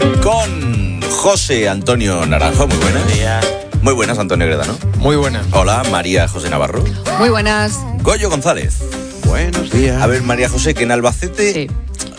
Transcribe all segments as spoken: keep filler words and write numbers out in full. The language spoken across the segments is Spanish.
con José Antonio Naranjo. Muy buenas. Buenos días. Muy buenas, Antonio Gredano. Muy buenas. Hola, María José Navarro. Muy buenas. Goyo González. Buenos días. A ver, María José, que en Albacete... Sí.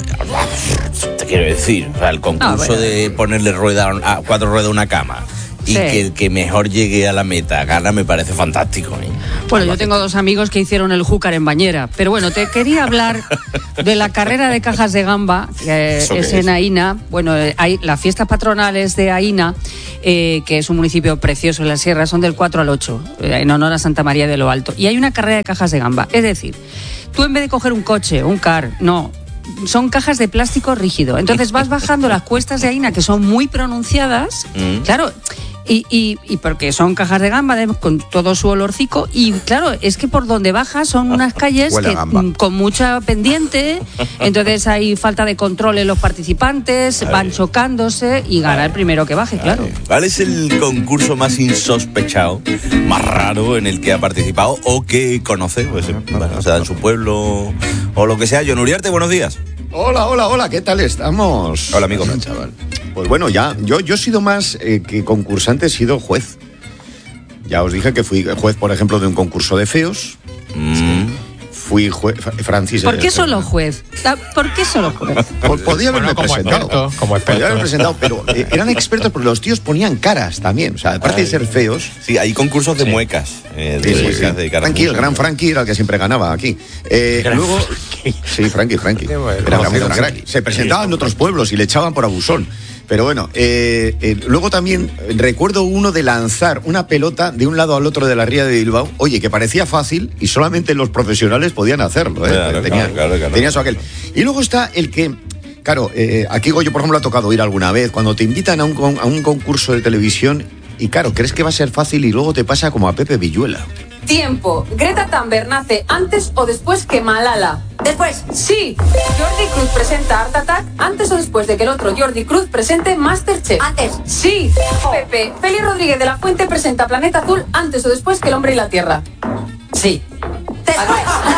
Te quiero decir, o sea, el concurso Ah, bueno. de ponerle rueda a cuatro ruedas a una cama y Sí. que el que mejor llegue a la meta gana, me parece fantástico, ¿eh? Bueno, yo tengo dos amigos que hicieron el júcar en bañera, pero bueno, te quería hablar de la carrera de cajas de gamba, que ¿Eso es qué en es? Aína. Bueno, eh, hay, las fiestas patronales de Aína, eh, que es un municipio precioso en la sierra, son del cuatro al ocho, eh, en honor a Santa María de lo Alto. Y hay una carrera de cajas de gamba, es decir, tú en vez de coger un coche, un car, no... son cajas de plástico rígido. Entonces vas bajando las cuestas de Aína, que son muy pronunciadas, Mm. claro, y, y, y porque son cajas de gamba de- con todo su olorcico, y claro, es que por donde bajas son unas calles Huele a que, gamba. mm, con mucha pendiente, entonces hay falta de control en los participantes, van chocándose y gana el primero que baje, claro. ¿Cuál es el concurso más insospechado, más raro en el que ha participado o que conoce? Pues, bueno, o sea, en su pueblo o lo que sea. John Uriarte, buenos días. Hola, hola, hola, ¿qué tal estamos? Hola, amigo. Hola, chaval. Pues bueno, ya, yo, yo he sido más eh, que concursante, he sido juez. Ya os dije que fui juez, por ejemplo, de un concurso de feos. Mm. Fui juez, Francis. ¿Por qué eh, solo juez? Ta- ¿Por qué solo juez? Po- Podía haberme Bueno, como presentado. experto, como experto. Podía haberme presentado, pero eh, eran expertos porque los tíos ponían caras también. O sea, aparte de ser feos. Sí, hay concursos de muecas. eh, de Sí, sí, muecas sí. de cara Frankie, el mucha. gran Frankie era el que siempre ganaba aquí. Eh, Gran luego, sí, Frankie, Frankie. Qué bueno. Era un Frankie. crack. Se presentaba en otros pueblos y le echaban por abusón. Pero bueno, eh, eh, luego también recuerdo uno de lanzar una pelota de un lado al otro de la ría de Bilbao. Oye, que parecía fácil y solamente los profesionales podían hacerlo. ¿eh? Claro, tenía, claro, claro, claro. tenía eso aquel. Y luego está el que... Claro, eh, aquí Goyo, por ejemplo, ha tocado ir alguna vez. Cuando te invitan a un, con- a un concurso de televisión y claro, crees que va a ser fácil y luego te pasa como a Pepe Villuela. Tiempo. ¿Greta Thunberg nace antes o después que Malala? Después. Sí. ¿Jordi Cruz presenta Art Attack antes o después de que el otro Jordi Cruz presente Masterchef? Antes. Sí. Pepe. Félix Rodríguez de la Fuente presenta Planeta Azul antes o después que El Hombre y la Tierra. Sí. Después.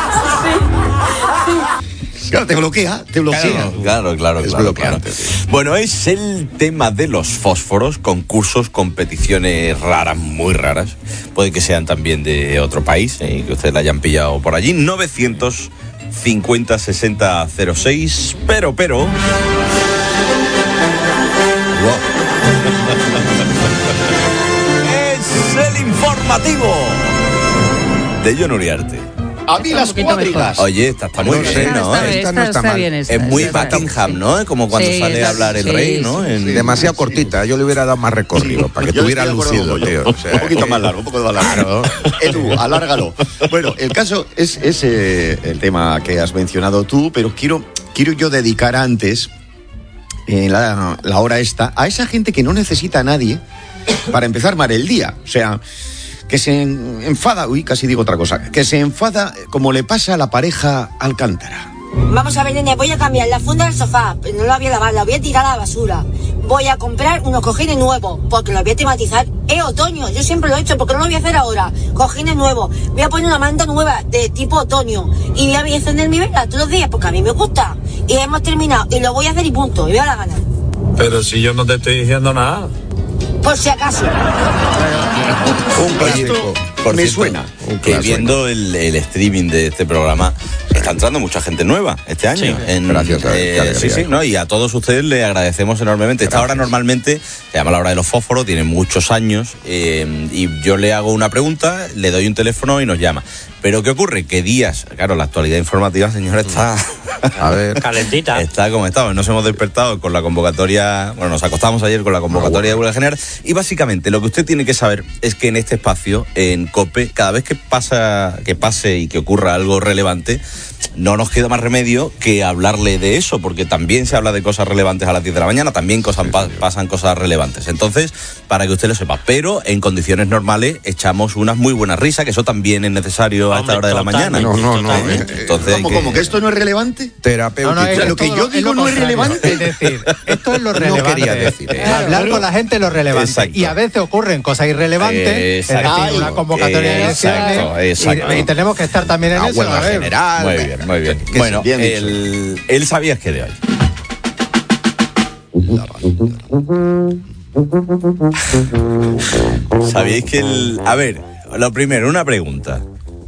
Claro, te bloquea, te bloquea. Claro, claro, claro, Es claro, bloqueante, claro. sí. Bueno, es el tema de los fósforos, concursos, competiciones raras, muy raras. Puede que sean también de otro país, eh, que ustedes la hayan pillado por allí. novecientos cincuenta sesenta cero seis, pero, pero... es el informativo de John Uriarte. A mí las Un poquito cuadrigas. Oye, esta está muy No bien, sé, ¿no? Esta, esta esta no está está mal. bien, esta, Es muy esta está- Buckingham, ¿no? Como cuando Sí, sale a esa- hablar el sí, rey, ¿no? sí, En- sí. Demasiado cortita, yo le hubiera dado más recorrido para que Yo tuviera estoy de acuerdo lucido, con tío. Goyo. O sea, un poquito que- más largo, un poco más largo. Edu, alárgalo. Bueno, el caso es, es eh, el tema que has mencionado tú, pero quiero, quiero yo dedicar antes, en la, la hora esta, a esa gente que no necesita a nadie para empezar mal el día. O sea, que se en- enfada, uy, casi digo otra cosa, que se enfada como le pasa a la pareja Alcántara. Vamos a ver, nene, voy a cambiar la funda del sofá, pero no la voy a lavar, la voy a tirar a la basura. Voy a comprar unos cojines nuevos, porque los voy a tematizar. Es otoño, yo siempre lo he hecho, porque no lo voy a hacer ahora. Cojines nuevos. Voy a poner una manta nueva de tipo otoño. Y voy a encender mi vela todos los días, porque a mí me gusta. Y hemos terminado, y lo voy a hacer y punto, y voy a la gana. Pero si yo no te estoy diciendo nada. Por si acaso. Un clásico. Por Me cierto, suena. Un que clásico. viendo el, el streaming de este programa, está entrando mucha gente nueva este año. Sí. En- Gracias, qué eh, alegría. sí, sí, ¿no? Y a todos ustedes le agradecemos enormemente. Esta hora normalmente se llama la hora de los fósforos, tiene muchos años, eh, y yo le hago una pregunta, le doy un teléfono y nos llama. Pero ¿qué ocurre? Que días, claro, la actualidad informativa, señora, está... A ver. Calentita. Está como estamos, nos hemos despertado con la convocatoria, bueno, nos acostamos ayer con la convocatoria de huelga general y básicamente lo que usted tiene que saber es que en este espacio, en COPE, cada vez que pasa, que pase y que ocurra algo relevante, no nos queda más remedio que hablarle de eso, porque también se habla de cosas relevantes a las diez de la mañana, también cosas, pa- pasan cosas relevantes. Entonces, para que usted lo sepa, pero en condiciones normales echamos unas muy buenas risas, que eso también es necesario a esta Hombre, hora de la mañana. No, no, no. Totalmente. eh, Entonces, hay ¿Cómo, que- cómo? ¿Que esto no es relevante? Terapéutico. No, no, es O sea, lo que todo- yo es digo lo no es contrario. relevante. Es decir, esto es lo No relevante. quería decir eso. Hablar con la gente es lo relevante. Exacto. Y a veces ocurren cosas irrelevantes. Exacto. Es decir, una convocatoria de elecciones. Exacto, exacto. Y, y tenemos que estar también en La eso. huelga a ver. general. Muy bien, muy bien. Que Bueno, bien dicho. el, el sabías que de hoy. ¿Sabéis que el... A ver, lo primero, una pregunta.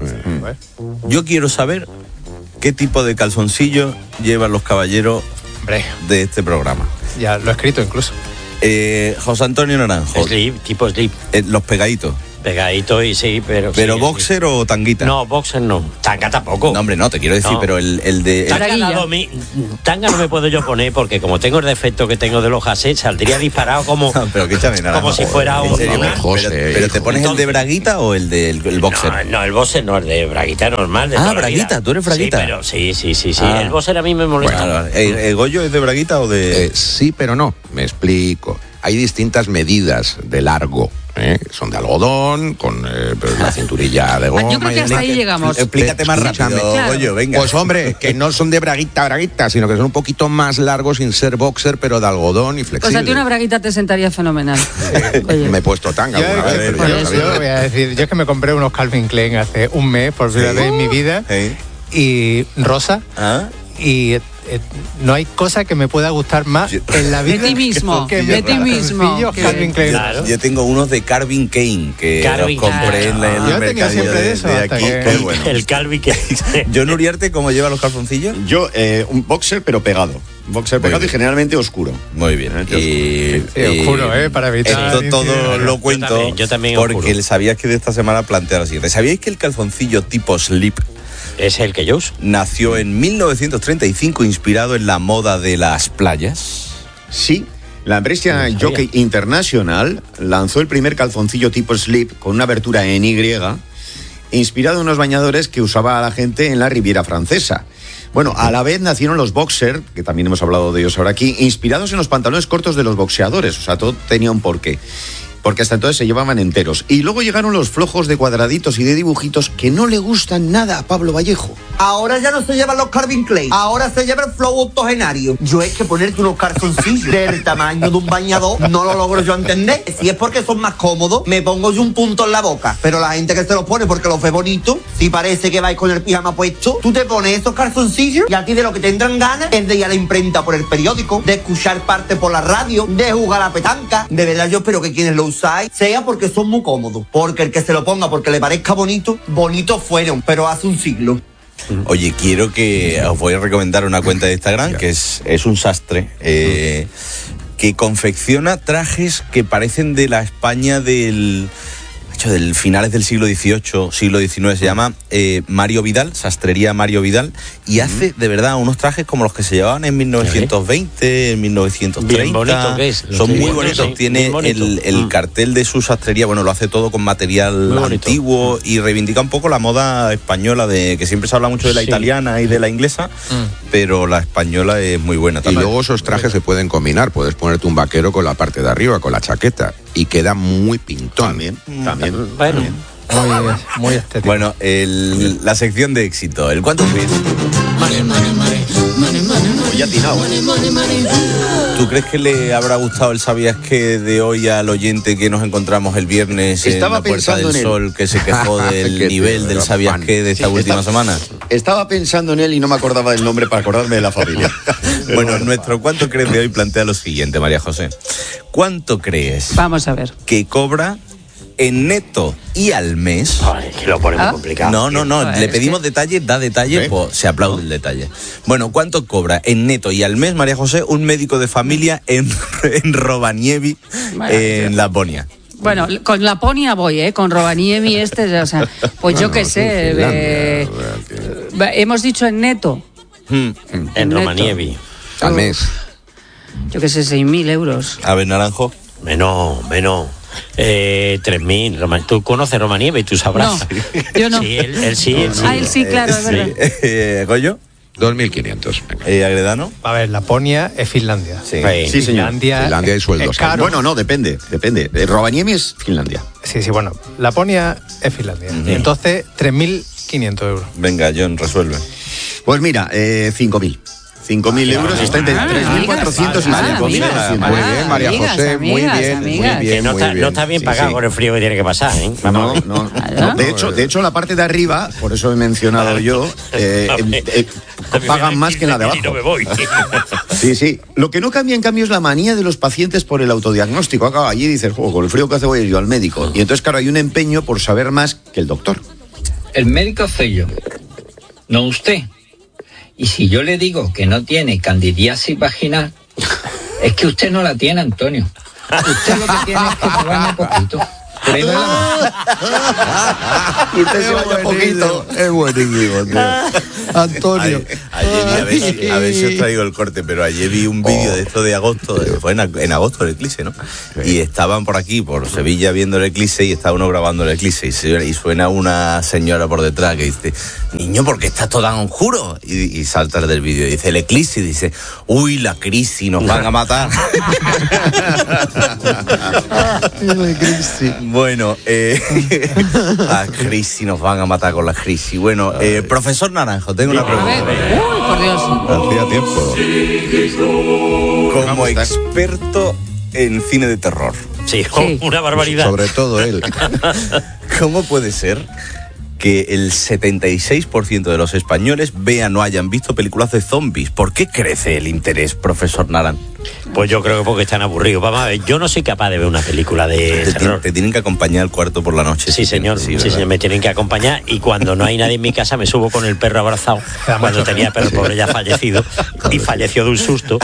Yo quiero saber qué tipo de calzoncillo llevan los caballeros Hombre, de este programa. ya lo he escrito incluso. Eh, José Antonio Naranjo, Slip, tipo slip. eh, los pegaditos. Pegadito y sí, pero... ¿Pero sí, boxer sí. o tanguita? No, boxer no. Tanga tampoco. No, hombre, no, te quiero decir, No. pero el, el de... Tanga, Braguilla. dado mi- tanga no me puedo yo poner porque como tengo el defecto que tengo de los jasés, saldría disparado como, No, pero escúchame, Naranjo. como si fuera En un... serio, una- pero, José, pero te hijo. pones el de Entonces- braguita o el del el boxer. No, no, el boxer no, el de braguita normal. De Ah, toda la braguita, vida. tú eres braguita. Sí, pero sí, sí, sí, sí. Ah. El boxer a mí me molesta. Bueno, ¿el, el Goyo es de braguita o de...? Eh, sí, pero no. Me explico. Hay distintas medidas de largo. ¿eh? Son de algodón, con eh, pues, la cinturilla de goma. Yo creo que y hasta demás. ahí llegamos. Explícate más Escúchame. rápido, Claro. Goyo, venga. Pues hombre, que no son de braguita, braguita, sino que son un poquito más largos sin ser boxer, pero de algodón y O flexible. sea, a ti una braguita te sentaría fenomenal. Oye. Me he puesto tanga Yo, alguna es que- vez, pero por ya lo eso. yo sabía. voy a decir, yo es que me compré unos Calvin Klein hace un mes por primera vez en mi vida ¿Eh? y rosa ¿Ah? y eh, eh, no hay cosa que me pueda gustar más Yo- en la De vida ti mismo, que de mis ti mismo. calzoncillos Que- Calvin Klein. Claro. Yo tengo unos de Carvin Kane que Calvin los compré Klein. en la- en Yo el he tenido mercadillo siempre de, de eso de hasta aquí. que- Qué bueno. El Calvi que... John Uriarte, ¿cómo lleva los calzoncillos? Yo, eh, un boxer, pero pegado. Boxer Muy pegado bien. y generalmente oscuro. Muy bien. Y, Sí, oscuro, ¿eh? Para evitar Esto todo incidencias. lo Yo cuento también, yo también porque oscuro. sabías que de esta semana plantea lo siguiente. ¿Sabíais que el calzoncillo tipo slip Es el que yo uso. nació en mil novecientos treinta y cinco inspirado en la moda de las playas? Sí, la empresa No sabía. Jockey International lanzó el primer calzoncillo tipo slip con una abertura en Y, inspirado en unos bañadores que usaba la gente en la Riviera Francesa. Bueno, a la vez nacieron los boxer, que también hemos hablado de ellos ahora aquí, inspirados en los pantalones cortos de los boxeadores. O sea, todo tenía un porqué. Porque hasta entonces se llevaban enteros. Y luego llegaron los flojos de cuadraditos y de dibujitos que no le gustan nada a Pablo Vallejo. Ahora ya no se llevan los Calvin Klein, ahora se lleva el flow octogenario. Yo es que ponerte unos calzoncillos del tamaño de un bañador no lo logro yo entender. Si es porque son más cómodos, me pongo yo un punto en la boca. Pero la gente que se los pone porque los ve bonito, si parece que vais con el pijama puesto, tú te pones esos calzoncillos y a ti de lo que tendrán ganas es de ir a la imprenta por el periódico, de escuchar parte por la radio, de jugar a la petanca. De verdad yo espero que quienes lo usáis sea porque son muy cómodos. Porque el que se lo ponga porque le parezca bonito, bonitos fueron, pero hace un siglo. Oye, quiero que os voy a recomendar una cuenta de Instagram que es, es un sastre eh, que confecciona trajes que parecen de la España del, hecho, del finales del siglo dieciocho, siglo diecinueve. Se llama eh, Mario Vidal, Sastrería Mario Vidal, y hace de verdad unos trajes como los que se llevaban en mil novecientos veinte, en mil novecientos treinta. Bien bonito que es, lo Son estoy muy viendo, bonitos. sí, Tiene bien bonito. el, el Mm. cartel de su sastrería, bueno, lo hace todo con material Muy bonito. antiguo y reivindica un poco la moda española, de que siempre se habla mucho de la Sí. italiana y de la inglesa, pero la española es muy buena Y también. luego esos trajes se pueden combinar. Puedes ponerte un vaquero con la parte de arriba, con la chaqueta, y queda muy pintón. También, también. Bueno, Muy, muy estético. Bueno, el- la sección de éxito, el cuánto crees. Ya atinado, ¿eh? ¿Tú crees que le habrá gustado el sabías que de hoy al oyente que nos encontramos el viernes Estaba en la Puerta pensando del en él. Sol, que se quejó del Qué nivel tío, del era sabías fan. que de esta Sí, última está- semana? Estaba pensando en él y no me acordaba del nombre para acordarme de la familia. Bueno, nuestro cuánto crees de hoy plantea lo siguiente, María José. ¿Cuánto crees Vamos a ver. que cobra en neto y al mes? ay, que lo ponemos ¿Ah? complicado. No, no, no, Joder, le es pedimos que- detalles, da detalles, ¿Eh? pues se aplaude el detalle. Bueno, ¿cuánto cobra en neto y al mes, María José, un médico de familia en, en Rovaniemi, Bueno, en Laponia? Bueno, con Laponia voy, ¿eh? Con Rovaniemi este, o sea, pues yo Bueno, qué tú, sé. Finlandia, eh, que- eh, hemos dicho en neto, Hmm. En neto. Romanievi. Al mes. yo qué sé, seis mil euros. A ver, Naranjo. Menos, menos. Eh, tres mil. Roma- Tú conoces Romanieve y tú sabrás. No, yo no. Sí, él, él sí, él sí. Ah, él sí, claro, es verdad. Eh, ¿Goyo? dos mil quinientos. Eh, ¿Agredano? A ver, Laponia es Finlandia. Sí. Sí. Sí, señor. Finlandia, Finlandia hay sueldos es caro. Bueno, no, depende, depende. Eh, Rovaniemi es Finlandia. Sí, sí, bueno. Laponia es Finlandia. Ujú. Entonces, tres mil quinientos euros. Venga, John, resuelve. Pues mira, eh, cinco mil. cinco mil euros, está entre tres mil cuatrocientos y cinco mil. Muy bien, María José, muy bien, muy bien. Que no, muy está, bien. no está bien Sí, pagado sí. con el frío que tiene que pasar, ¿eh? No, Vamos. no, no. De hecho, de hecho, la parte de arriba, por eso he mencionado yo, eh, eh, eh, pagan más que en la de abajo. Y no me voy. Sí, sí. Lo que no cambia, en cambio, es la manía de los pacientes por el autodiagnóstico. Acá allí dices, juego, con el frío que hace voy a ir yo al médico. Y entonces, claro, hay un empeño por saber más que el doctor. El médico soy yo, no usted. Y si yo le digo que no tiene candidiasis vaginal, es que usted no la tiene, Antonio. Usted lo que tiene es que se baña poquito. Pruebe la mano. Usted se vaya poquito. Es buenísimo, tío. Antonio. A- Ayer vi, a ver, si, a ver si os traigo el corte, pero ayer vi un vídeo de esto de agosto, de- fue en, ag- en agosto el eclipse, ¿no? Y estaban por aquí, por Sevilla, viendo el eclipse y estaba uno grabando el eclipse y, se- y suena una señora por detrás que dice, niño, ¿por qué estás todo tan oscuro? Y, y salta del vídeo y dice, el eclipse, y dice, uy, la crisis, nos van a matar. Bueno, eh, la crisis, nos van a matar con la crisis. Bueno, eh, profesor Naranjo, tengo una A pregunta. ver, uy, por Dios. Hacía tiempo. Como experto en cine de terror, Sí, Sí. una barbaridad. Sobre todo él. ¿cómo puede ser que el setenta y seis por ciento de los españoles vean o hayan visto películas de zombies? ¿Por qué crece el interés, profesor Naran? Pues yo creo que porque están aburridos. Vamos a ver, yo no soy capaz de ver una película de Te, terror. te tienen que acompañar al cuarto por la noche. Sí, señor, sí, ¿verdad? señor, me tienen que acompañar y cuando no hay nadie en mi casa me subo con el perro abrazado, cuando tenía perro, pobre ya fallecido, y falleció de un susto.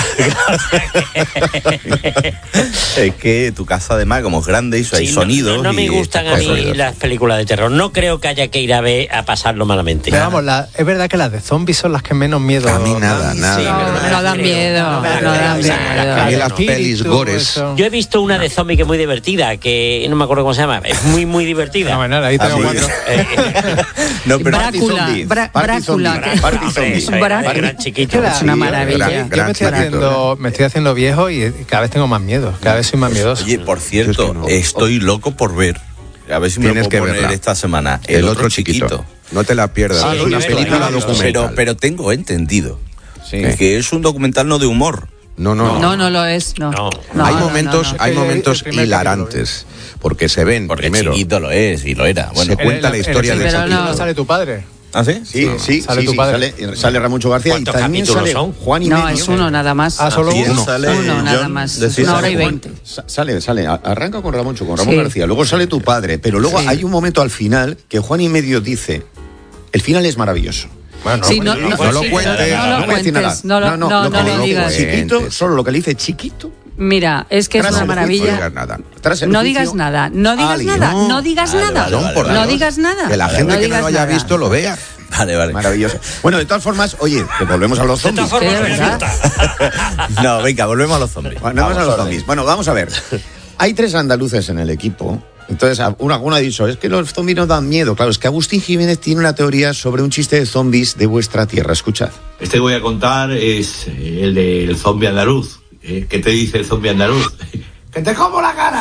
Es que tu casa además como es grande y hay Sí, no- sonidos. No, no me y gustan a estas mí cosas. las películas de terror. No creo que haya que ir a ver a pasarlo malamente. Pero vamos, la- es verdad que las de zombies son las que menos miedo. A mí nada, nada. Sí, No, pero no dan creo. miedo, No me la no creo, dan o sea, miedo. la- A mí las no. pelis Espíritu, gores. eso. Yo he visto una de zombie que es muy divertida, que no me acuerdo cómo se llama. Es muy, muy divertida. No, bueno, ahí tengo Ah, cuatro. Eh, No, pero Party Brácula, zombie, Bra- party Brácula. zombie, que- party hombre, zombie. eso era Brácula. de gran chiquito. Claro. Es una Sí, maravilla. gran- Yo me estoy, gran haciendo, me estoy haciendo viejo y cada vez tengo más miedo. Cada vez soy más miedoso. Oye, por Yo cierto, es que no. estoy loco por ver. A ver si me Tienes lo que puedo poner verla. esta semana. El, otro chiquito. No te la pierdas. Sí, es una sí, película sí, sí, sí. documental. Pero, pero tengo entendido Sí. que es un documental no de humor. No, no, No, no lo es, no. No. No, hay no, no, momentos, no. hay Es que momentos el primer hilarantes, porque se ven Porque primero. chiquito lo es y lo era. Bueno, Se cuenta la historia en de el Pero capítulo no. sale tu padre. ¿ah, sí? Sí, sí, Sale sí, tu sí, padre. sale, sale Ramucho García y ¿Cuántos también capítulos sale son? Juan y No, medio. es uno nada más. Ah, solo ¿Quién uno. sale? Uno nada John, más. de Es una hora y Juan. veinte. Sa- Sale, sale, a- arranca con Ramoncho, con Ramón Sí. García, luego sale tu padre, pero luego Sí. hay un momento al final que Juan y medio dice, el final es maravilloso. Bueno, Sí, no, no, no, no lo sí, cuentes. pero no lo voy a decir nada. cuentes, no lo, no, no, que lo le digas. dice chiquito, Cuentes. solo lo que le dice chiquito. Mira, es que es Tras una el No maravilla. digas nada. Tras el No juicio, digas nada, no digas alguien- nada, No. no digas Vale, nada. vale, vale, por No Dios. digas nada. Que la gente no que no digas lo haya nada. visto lo vea. Vale, vale. Maravilloso. Bueno, de todas formas, oye, que volvemos a los De zombies. todas formas, Sí, de me verdad. gusta. No, venga, volvemos a los zombies. Bueno, vamos a los orden. zombies. Bueno, vamos a ver. Hay tres andaluces en el equipo. Entonces, alguno, alguno ha dicho, es que los zombies nos dan miedo. Claro, es que Agustín Jiménez tiene una teoría sobre un chiste de zombies de vuestra tierra. Escuchad. Este que voy a contar es eh, el del zombie andaluz. Eh, ¿Qué te dice el zombie andaluz? ¡Que te como la cara!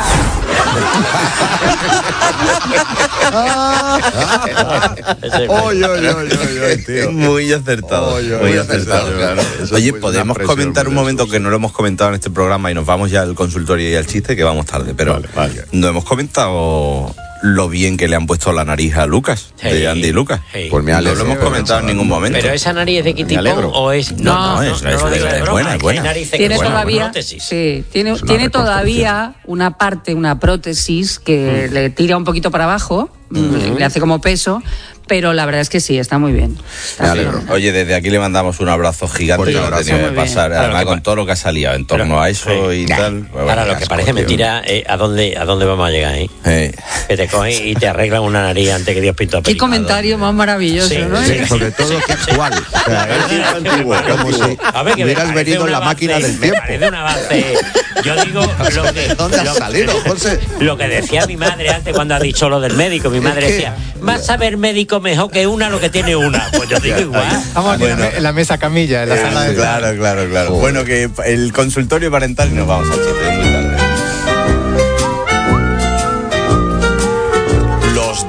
Ese- Oye, oye, oye, oye, tío. Muy acertado. Oye, muy oye, acertado, eso, claro. eso Oye, fue podemos una presión comentar un muy momento densa. que no lo hemos comentado en este programa y nos vamos ya al consultorio y al chiste, que vamos tarde, pero Vale, vale. no hemos comentado lo bien que le han puesto la nariz a Lucas, Sí. de Andy y Lucas. Sí. Pues me No alegro. lo hemos comentado en ningún momento. Pero esa nariz es de Kitty alegro. Pong o es. No, no, es- es- lo es- digo de es broma, buena, es que hay buena. narices que Tiene son todavía, prótesis. sí, tiene, Es una tiene reconstrucción. todavía una parte, una prótesis que le tira un poquito para abajo, mm, le hace como peso, pero la verdad es que sí, está muy bien. Está Me bien. alegro. Oye, desde aquí le mandamos un abrazo gigante Fuerte que no ha abrazo. tenido que Muy bien. pasar, Claro, además que con pa- todo lo que ha salido en torno Pero- a eso y Nah. tal. Bueno, Ahora, lo qué que asco, parece tío. mentira es a dónde, a dónde vamos a llegar, ¿eh? Eh. Que te cogen y te arreglan una nariz antes que Dios pintó a Qué película. comentario más maravilloso, Sí, ¿no? sí. Sobre todo que actual. O sea, es antiguo, como si A ver, que me hubieras parece venido un en la avance- máquina del me tiempo. parece un avance. Yo digo lo que, ¿Dónde has lo- salido, José? Lo que decía mi madre antes cuando ha dicho lo del médico. Mi madre que- decía, vas a ver médico mejor que una lo que tiene una. Pues yo digo igual. Vamos aquí en la me- en la mesa camilla, en la sala de. Claro, claro, claro. Bueno, que el consultorio parental y nos vamos al chiste, es muy tarde. Los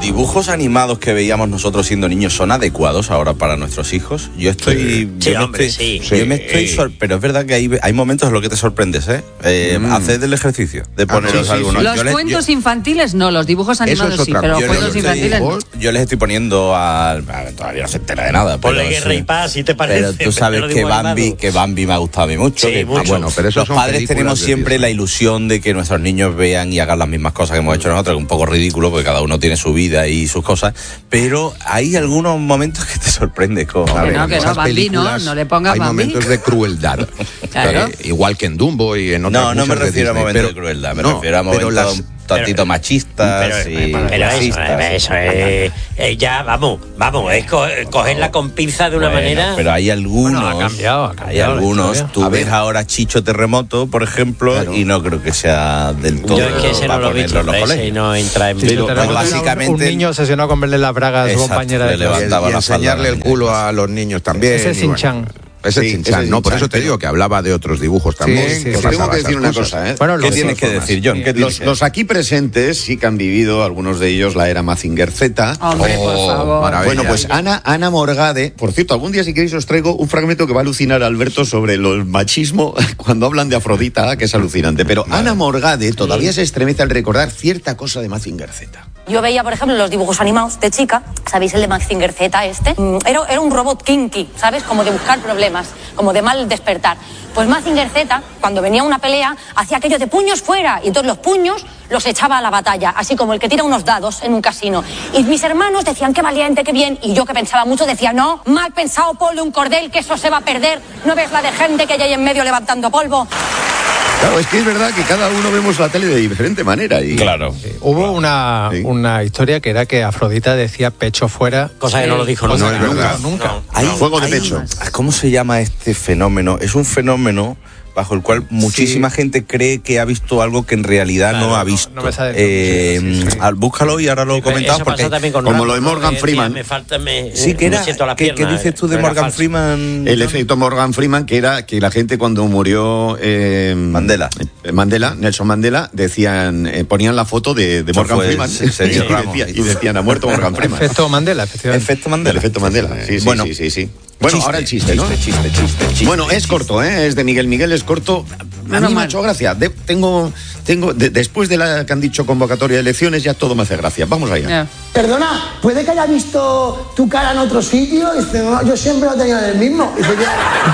dibujos animados que veíamos nosotros siendo niños son adecuados ahora para nuestros hijos. Yo estoy... Sí, yo sí, me hombre, estoy, sí. Yo me estoy Sí. sor- pero es verdad que hay, hay momentos en los que te sorprendes, ¿eh? eh Mm. Haced el ejercicio de poneros sí, sí, algunos. sí. Los Yo les- cuentos yo- infantiles no, los dibujos animados es sí, otra pero cosa. yo cuentos les estoy- infantiles no. Yo les estoy poniendo al... a ver, todavía no se entera de nada. Ponle pero Guerra sí. y Paz, si te parece. Pero tú sabes pero que dibujo Bambi, animado. que Bambi me ha gustado a mí mucho. Sí, que- mucho. ah, Bueno, pero esos los son padres películas tenemos de siempre Disney. la ilusión de que nuestros niños vean y hagan las mismas cosas que hemos hecho nosotros, que es un poco ridículo porque cada uno tiene su vida y sus cosas, pero hay algunos momentos que te sorprendes con... A Que ver, no, en que no, esas Bambi no, películas no le pongas hay Bambi. momentos de crueldad. Claro. Eh, igual que en Dumbo y en otras No, no me muchas de refiero a Disney, momentos pero- de crueldad, me no, refiero a pero momentos las- un tantito pero- machistas Pero, y pero eso, racistas. eso es, eh, ya, vamos, vamos, es co- cogerla con pinza de una Bueno, manera... pero hay algunos, Bueno, ha cambiado, ha hay cambiado la algunos. historia. Tú A ves ver. ahora Chicho Terremoto, por ejemplo, Claro. y no creo que sea del todo Yo es que ese no para lo he ponerlo visto, en los ese colegios. no entra en... Sí, Pero tenemos un- básicamente- un niño obsesionado con verle las bragas a su Exacto, compañera le de clase. levantaba y la enseñarle falda el culo a los niños también. Ese es y bueno, Shin-Chan. Ese Sí, es ese Shin-Chan, es no, por Shin-Chan, eso te pero- digo que hablaba de otros dibujos también. sí, que sí. Os tengo pasaba que decir esas una cosas. cosa, ¿eh? Bueno, ¿Qué los- tienes que decir, John? ¿Qué Los, tienes que los aquí presentes sí que han vivido, algunos de ellos, la era Mazinger Z. Hombre, por Oh, favor. maravilla. Bueno, pues Ana, Ana Morgade, por cierto, algún día si queréis os traigo un fragmento que va a alucinar a Alberto sobre el machismo cuando hablan de Afrodita, que es alucinante. Pero Ana Morgade todavía se estremece al recordar cierta cosa de Mazinger Z. Yo veía, por ejemplo, los dibujos animados de chica, ¿sabéis el de Mazinger Z este? Mm, Era, era un robot kinky, ¿sabes? Como de buscar problemas, como de mal despertar. Pues Mazinger Z, cuando venía una pelea, hacía aquello de puños fuera, y todos los puños los echaba a la batalla, así como el que tira unos dados en un casino. Y mis hermanos decían, qué valiente, qué bien, y yo que pensaba mucho decía, no, mal pensado, ponle un cordel, que eso se va a perder, ¿no ves la de gente que hay ahí en medio levantando polvo? Claro, es que es verdad que cada uno vemos la tele de diferente manera. Y... Claro. Hubo una, Sí. una historia que era que Afrodita decía pecho fuera. Cosa que no lo dijo Cosa nunca. que No es verdad. Nunca. No. Hay, Fuego de hay- pecho. ¿Cómo se llama este fenómeno? Es un fenómeno bajo el cual muchísima gente cree que ha visto algo que en realidad Claro, no ha no- visto. no me sale el Eh, nombre, sí, sí. al- búscalo y ahora lo comentamos Eso porque pasa también con como Rambo, lo de ¿no? Morgan Que, Freeman. Me falta, me, sí que me era siento la ¿qué, pierna, qué dices tú de pero era Morgan falso. Freeman? El efecto Morgan Freeman, que era que la gente cuando murió eh, Mandela. eh, Mandela, Nelson Mandela, decían, eh, ponían la foto de, de Eso Morgan fue Freeman ese- Sergio y, Ramos. decía- y decían, ha muerto Morgan Freeman. Efecto Mandela, efectivamente. Efecto El Mandela. efecto Mandela. Sí, sí, Bueno, sí, sí, sí. Bueno, chiste, ahora el chiste, ¿no? chiste, chiste, chiste, chiste, Bueno, es chiste. corto, ¿eh? Es de Miguel Miguel, es corto. A Menos mí me ha mal. hecho gracia. De- tengo, tengo, de- después de la que han dicho convocatoria de elecciones, ya todo me hace gracia. Vamos allá. Ya. Perdona, ¿puede que haya visto tu cara en otro sitio? Y dice, no, yo siempre lo tenía en el mismo. Y dice,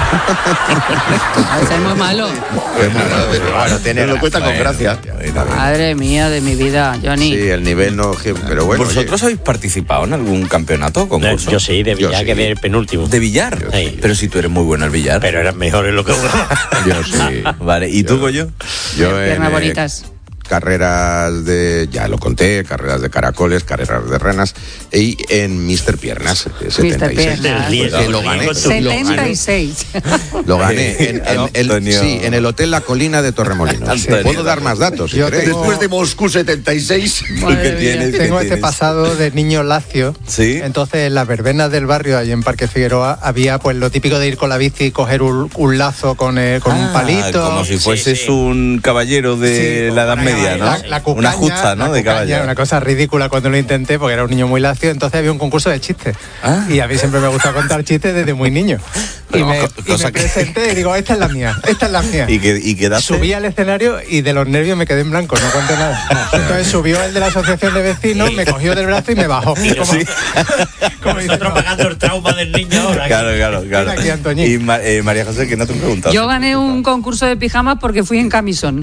Va a ser muy malo. Bueno, tiene Pero lo cuenta con gracia. gracia. Madre mía de mi vida, Johnny. Sí, el nivel no. Pero bueno. ¿Vosotros habéis participado en algún campeonato o concurso? Yo sí, de Yo Villar, sí. que del penúltimo. ¿De billar? Sí. Pero si tú eres muy bueno al billar. Pero eran mejores lo que uno. oye, yo sí. Vale, ¿y tú, Goyo? Yo en, Piernas eh, bonitas. carreras de, ya lo conté, carreras de caracoles, carreras de renas, y en mister Piernas, eh, setenta y seis. Piernas. Que lo gané. Lo gané. setenta y seis. Lo gané en, en el, Antonio. sí, en el Hotel La Colina de Torremolinos. Antonio. Puedo dar más datos, si Yo queréis. tengo- Después de Moscú setenta y seis. Madre ¿Qué mía. tienes? ¿Qué Tengo este tienes? pasado de niño lacio. Sí. Entonces, en las verbenas del barrio, allí en Parque Figueroa, había pues lo típico de ir con la bici y coger un, un lazo con, eh, con un Ah, palito. Como si Sí, fueses sí. un caballero de Sí, la Edad una- Media, ¿no? la- la cucaña, Una justa, ¿no? la De cucaña, caballo. Una cosa ridícula cuando lo intenté porque era un niño muy lacio. Entonces había un concurso de chistes. Ah. Y a mí siempre me gusta contar chistes desde muy niño. Y Pero, me, co- y cosa me que- presenté y digo, esta es la mía, esta es la mía. Y que, y quedaste... Subí al escenario y de los nervios me quedé en blanco, no conté nada. Entonces subió el de la asociación de vecinos, me cogió del brazo y me bajó. Como, como diciendo, Nosotros pagando el trauma del niño ahora. Claro, claro, claro. Mira aquí, Antoñín. Y Ma- eh, María José, que no te he preguntado. Yo gané un concurso de pijamas porque fui en camisón.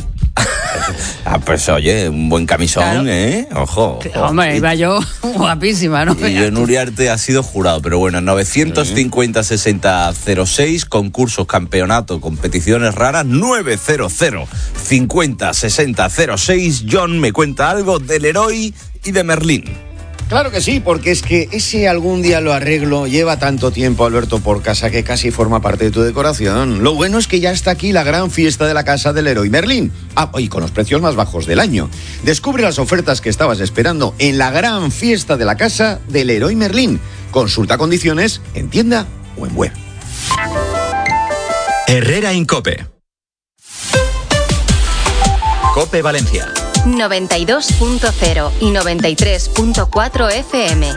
Ah, pues oye, un buen camisón, Claro. ¿eh? Ojo. ojo. Hombre, Y- iba yo guapísima, ¿no? Y yo en Uriarte ha sido jurado, pero bueno, novecientos cincuenta sesenta cero seis, concursos, campeonato, competiciones raras, novecientos cincuenta sesenta cero seis. John me cuenta algo del Heroi y de Merlín. Claro que sí, porque es que ese algún día lo arreglo lleva tanto tiempo, Alberto, por casa que casi forma parte de tu decoración. Lo bueno es que ya está aquí la gran fiesta de la casa del Leroy Merlin. Ah, y con los precios más bajos del año. Descubre las ofertas que estabas esperando en la gran fiesta de la casa del Leroy Merlin. Consulta condiciones en tienda o en web. Herrera Incope. Cope Valencia. noventa y dos punto cero i noventa i tres punto quatre F M.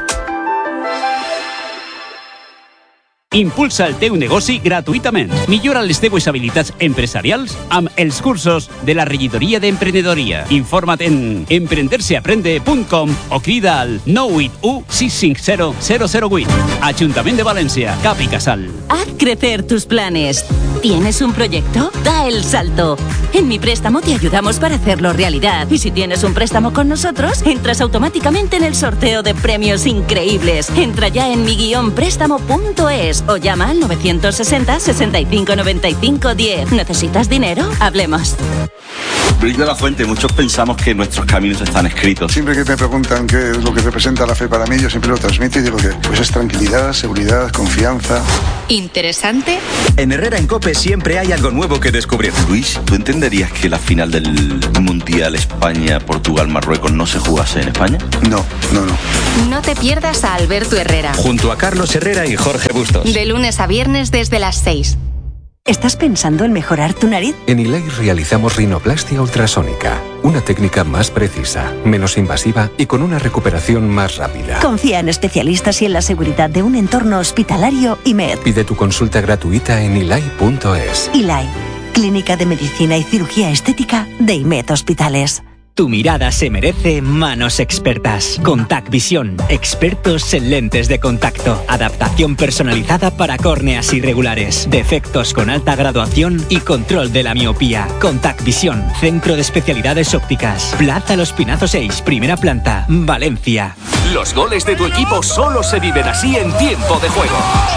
Impulsa el teu negoci gratuïtament. Millora les teues habilitats empresarials amb els cursos de la regidoria d'emprenedoria. Informa't en emprenderseaprende punt com o crida al nou vuit u sis cinc zero zero zero vuit. Ajuntament de València, Cap i Casal. Haz crecer tus planes. ¿Tienes un proyecto? Da el salto. En Mi Préstamo te ayudamos para hacerlo realidad. Y si tienes un préstamo con nosotros, entras automáticamente en el sorteo de premios increíbles. Entra ya en mi guión préstamo punto es o llama al novecientos sesenta, sesenta y cinco, noventa y cinco, diez. ¿Necesitas dinero? Hablemos. Luis de la Fuente, muchos pensamos que nuestros caminos están escritos. Siempre que me preguntan qué es lo que representa la fe para mí, yo siempre lo transmito y digo que pues es tranquilidad, seguridad, confianza. ¿Interesante? En Herrera en COPE siempre hay algo nuevo que descubrir. Luis, ¿tú entenderías que la final del Mundial España-Portugal-Marruecos no se jugase en España? No, no, no. No te pierdas a Alberto Herrera. Junto a Carlos Herrera y Jorge Bustos. De lunes a viernes desde las seis. ¿Estás pensando en mejorar tu nariz? En Ilay realizamos rinoplastia ultrasónica, una técnica más precisa, menos invasiva y con una recuperación más rápida. Confía en especialistas y en la seguridad de un entorno hospitalario I M E D. Pide tu consulta gratuita en ilay punto es. Ilay, Clínica de Medicina y Cirugía Estética de I M E D Hospitales. Tu mirada se merece manos expertas. Contact Visión, expertos en lentes de contacto. Adaptación personalizada para córneas irregulares, defectos con alta graduación y control de la miopía. Contact Visión, Centro de Especialidades Ópticas. Plaza Los Pinazos seis, primera planta, Valencia. Los goles de tu equipo solo se viven así en tiempo de juego.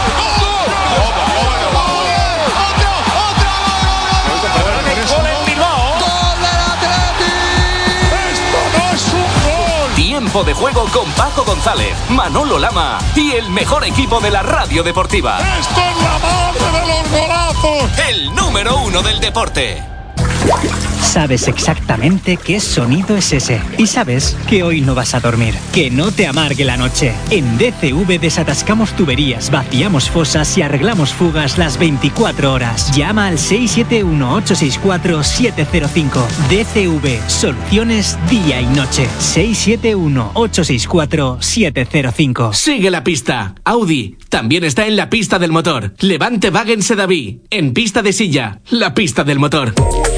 Tiempo de juego con Paco González, Manolo Lama y el mejor equipo de la radio deportiva. ¡Esto es la madre de los golazos! El número uno del deporte. Sabes exactamente qué sonido es ese. Y sabes que hoy no vas a dormir. Que no te amargue la noche. En D C V desatascamos tuberías, vaciamos fosas y arreglamos fugas las veinticuatro horas. Llama al seis siete uno, ocho seis cuatro, siete cero cinco. D C V, soluciones día y noche. seis siete uno, ocho seis cuatro, siete cero cinco. Sigue la pista. Audi también está en la pista del motor. Levante Wagen Sedaví. En pista de silla. La pista del motor.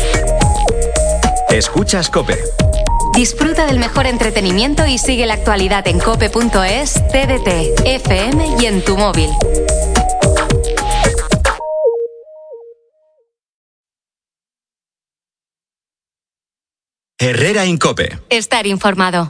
Escuchas COPE. Disfruta del mejor entretenimiento y sigue la actualidad en cope punto es, T D T, F M y en tu móvil. Herrera en COPE. Estar informado.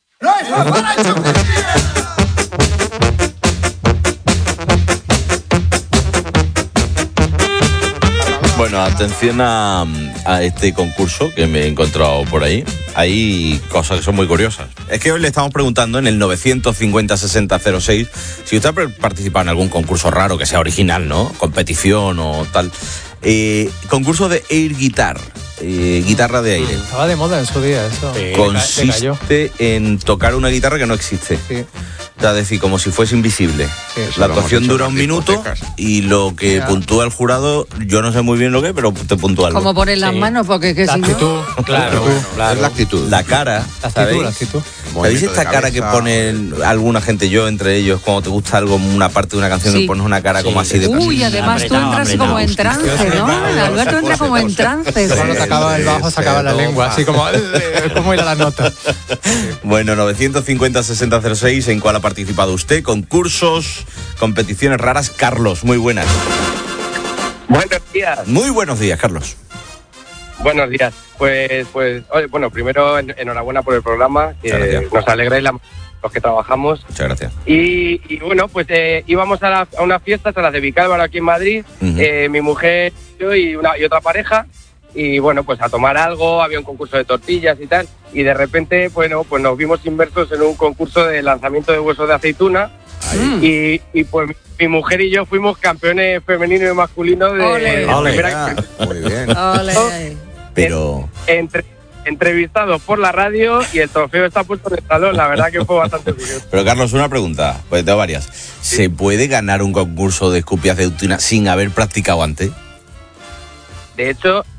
Bueno, atención a, a este concurso que me he encontrado por ahí. Hay cosas que son muy curiosas. Es que hoy le estamos preguntando en el novecientos cincuenta, sesenta, cero seis si usted ha participado en algún concurso raro que sea original, ¿no? Competición o tal. Eh, concurso de air guitar, eh, guitarra de aire. Estaba de moda en su día eso. Sí. Consiste en tocar una guitarra que no existe. Sí. O sea, es decir, como si fuese invisible. Sí, la actuación dura un minuto discotecas. y lo que Ya. puntúa el jurado, yo no sé muy bien lo que, pero te puntúa algo. Como poner las Sí. manos, porque es que La si no... actitud, Claro, claro. Es la actitud. La cara, la ¿sabéis? actitud, la actitud. ¿Sabéis Movimiento esta de cara que cabeza. ponen alguna gente, yo entre ellos, cuando te gusta algo, una parte de una canción Sí. y pones una cara Sí. como así de... Uy, además tú Apretado, entras apretado. como en trance, ¿no? Alberto entra como en trance. Cuando te acaba el bajo, se acaba la lengua, así como, ¿cómo ir a las notas? Bueno, novecientos cincuenta, sesenta, cero seis, ¿en cuál ha participado usted? Concursos, competiciones raras. Carlos, muy buenas. Buenos días. Muy buenos días, Carlos. Buenos días. Pues, pues, oye, bueno, primero en- enhorabuena por el programa, que Muchas gracias. nos alegráis la- los que trabajamos. Muchas gracias. Y, y bueno, pues eh, íbamos a, la- a unas fiestas, a las de Vicálvaro aquí en Madrid, Ujú. eh, mi mujer, yo y, una, y otra pareja, y bueno, pues a tomar algo, había un concurso de tortillas y tal, y de repente, bueno, pues nos vimos inmersos en un concurso de lanzamiento de huesos de aceituna, y, y pues mi mujer y yo fuimos campeones femenino y masculino de, Ole. de Ole. primera- Muy bien. Ole. Pero... entre, entrevistados por la radio y el trofeo está puesto en el salón. La verdad que fue bastante curioso. Pero Carlos, una pregunta, pues tengo varias. ¿Se puede ganar un concurso de escupia aceituna sin haber practicado antes? De hecho,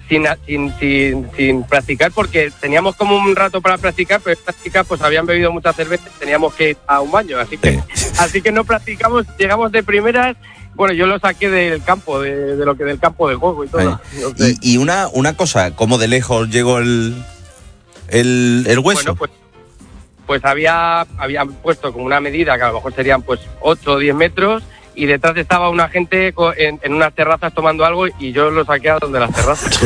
sin, sin, sin, sin practicar, porque teníamos como un rato para practicar, pero estas chicas pues habían bebido mucha cerveza y teníamos que ir a un baño, así que, así que no practicamos, llegamos de primeras. Bueno, yo lo saqué del campo, de, de lo que del campo de juego y todo. No sé. Y, y una, una cosa, ¿cómo de lejos llegó el, el, el hueso? Bueno, pues, pues había habían puesto como una medida que a lo mejor serían pues ocho o diez metros, y detrás estaba una gente en, en unas terrazas tomando algo, y yo lo saqué a donde las terrazas.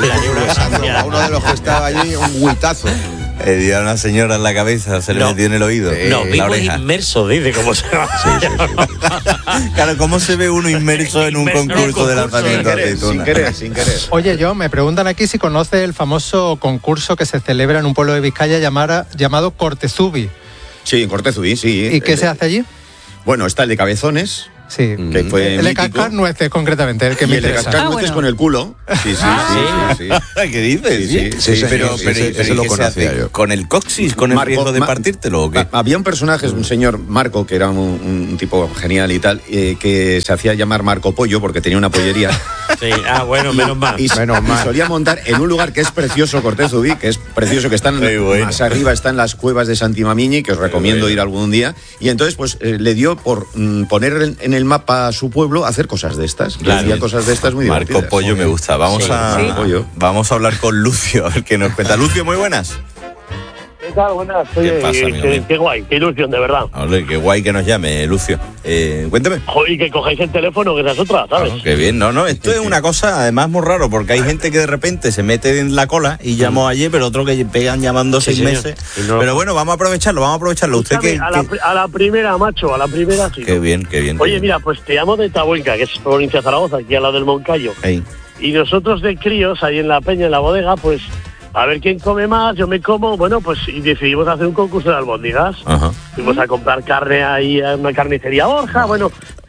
A uno de los que estaba allí, un huitazo. Le dio a una señora en la cabeza, se le No. metió en el oído. Eh, no, vivo inmerso, dice cómo se va. Sí, sí, sí. Claro, ¿cómo se ve uno inmerso en un Inmerso en un concurso de concurso, lanzamiento de Sin aceituna? querer, sin querer. Oye, yo, me preguntan aquí si conoce el famoso concurso que se celebra en un pueblo de Vizcaya llamara, llamado Cortezubi. Sí, en Cortezubí, sí. ¿Y qué Eh, se hace allí? Bueno, está el de cabezones, Sí. que fue El de mítico. cascar nueces, concretamente, el que Y me el de interesa. cascar Ah, nueces bueno. con el culo. Sí, sí, Ah, sí, sí, sí. ¿Qué dices? Sí, sí, Sí, sí, pero, sí, pero, ese- pero ese ¿y lo qué se conocía hace? yo. ¿Con el coxis? ¿Con el Marco- riesgo de Ma- partírtelo o qué? Ha- Había un personaje, un señor Marco, que era un, un tipo genial y tal, eh, que se hacía llamar Marco Pollo porque tenía una pollería. Sí, ah, bueno, menos mal. Y, Menos y mal. solía montar en un lugar que es precioso, Cortezubí, que es precioso, que están Muy bueno. más arriba, están las cuevas de Santimamiñi, que os recomiendo bueno. ir algún día. Y entonces, pues, eh, le dio por mm, poner en, en el mapa a su pueblo, hacer cosas de estas. Claro. Y hacía cosas de estas muy Marco divertidas. Pollo me gusta. Vamos Sí. a Sí. Pollo. vamos a hablar con Lucio, a ver qué nos cuenta. Lucio, muy buenas. ¿Qué tal? Buenas. ¿Qué Oye, pasa, amigo qué, mío? qué guay, qué ilusión, de verdad. Ole, qué guay que nos llame, Lucio. Eh, cuéntame. Joder, y que cojáis el teléfono, que esa es otra, ¿sabes? Ah, qué bien, no, no, esto es una cosa además muy raro, porque hay gente que de repente se mete en la cola y llamó ayer, pero otro que pegan llamando Sí, seis señor. meses. Y no- Pero bueno, vamos a aprovecharlo, vamos a aprovecharlo. Usted Escúchame, que, a, la, que- pri- a la primera, macho, a la primera sí. Qué bien, qué bien. Oye, mira, pues te llamo de Tabuenca, que es provincia de Zaragoza, aquí al lado del Moncayo. Ey. Y nosotros de críos, ahí en la peña, en la bodega, pues a ver quién come más, yo me como, bueno, pues y decidimos hacer un concurso de albóndigas. Ajá. Fuimos a comprar carne ahí a una carnicería Borja, bueno,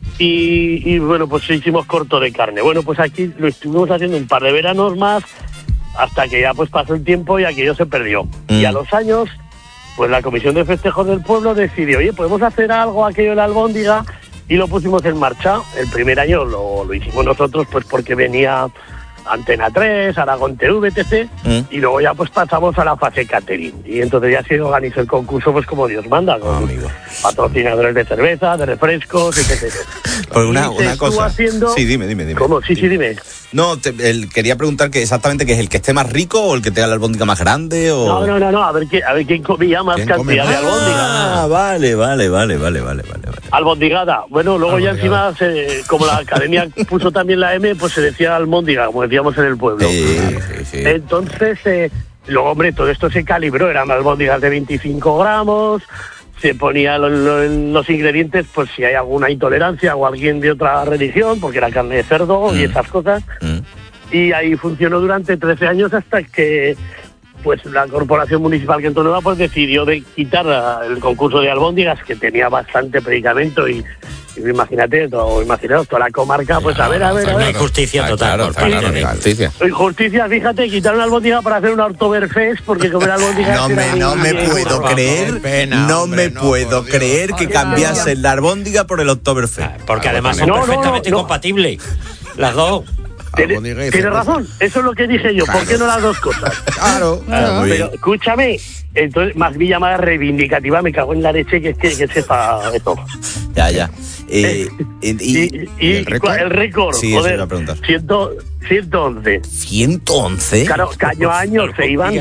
y, y bueno, pues hicimos corto de carne. Bueno, pues aquí lo estuvimos haciendo un par de veranos más, hasta que ya pues pasó el tiempo y aquello se perdió. Mm. Y a los años, pues la Comisión de Festejos del Pueblo decidió, oye, podemos hacer algo aquello de la albóndiga, y lo pusimos en marcha. El primer año lo, lo hicimos nosotros, pues porque venía Antena tres, Aragón T V, etcétera. Mm. Y luego ya pues pasamos a la fase catering. Y entonces ya se organizó el concurso pues como Dios manda, con patrocinadores de cerveza, de refrescos, etcétera. Pues una, Y se una estuvo cosa. haciendo- Sí, dime, dime, dime. ¿Cómo? Sí, sí, dime. No, te- el- quería preguntar que exactamente que es el que esté más rico o el que tenga la albóndiga más grande o. No, no, no, no, a ver, qué, a ver quién comía más ¿Quién cantidad come de más? albóndiga. Ah, vale, vale, vale, vale, vale, vale. vale. Albondigada. Bueno, luego ya encima, se- como la academia puso también la M, pues se decía albóndiga, como decíamos en el pueblo. Sí, sí, sí. Entonces, eh, luego, hombre, todo esto se calibró, eran albóndigas de veinticinco gramos, se ponía lo- lo- los ingredientes, pues si hay alguna intolerancia o alguien de otra religión, porque era carne de cerdo y esas cosas. Y ahí funcionó durante trece años hasta que pues la corporación municipal que entró nueva pues decidió de quitar a- el concurso de albóndigas, que tenía bastante predicamento, y, y imagínate, todo, imaginaos toda la comarca, pues a ver, a ver, a Una ver. injusticia total. por parte de- Justicia. Injusticia, fíjate, quitaron albóndiga para hacer un Oktoberfest, porque comer albóndigas No era me, muy- no me muy- puedo muy- creer, no me puedo creer que cambiasen la albóndiga por el Oktoberfest. Porque además son No, no, perfectamente no. compatibles. Las dos. Tiene- Tienes razón, eso es lo que dije yo, ¿por qué no las dos cosas? Claro. Ah, muy Pero bien. escúchame, entonces más mi llamada reivindicativa, me cago en la leche que es que, que sepa esto. Ya, ya. Eh, y, Y, y el récord, el récord Sí, eso joder, iba a preguntar. ciento, ciento once. ¿ciento once? Claro, que año a año se iban.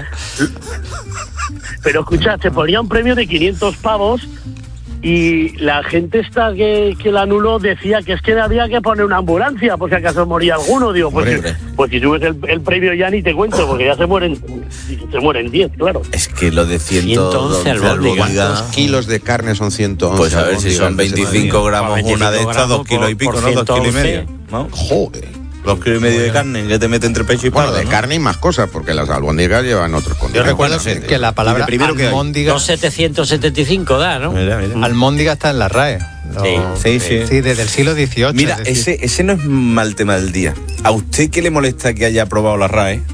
Pero escucha, se ponía un premio de quinientos pavos. Y la gente esta que, que la anuló decía que es que había que poner una ambulancia por si acaso moría alguno. Digo, pues, Hombre, si, pues si subes el, el premio ya ni te cuento, porque ya se mueren se mueren diez, claro. Es que lo de ciento once ¿Cuántos albóndiga. kilos de carne son ciento once? Pues a ver si son albóndigas de ese veinticinco día? gramos una de estas, dos kilos y pico, ¿no? Dos kilos y medio. ¿no? Joder. Dos kilos y medio de carne que te mete entre pecho y Bueno, parda, de ¿no? carne y más cosas, porque las albóndigas llevan otros Yo condimentos. recuerdo que, que la palabra almóndiga, Dos setecientos setenta y cinco da, ¿no? almóndiga está en la R A E. Lo- Sí, sí. Sí, desde el siglo dieciocho. Mira, es decir, ese, ese no es mal tema del día. ¿A usted qué le molesta que haya aprobado la R A E?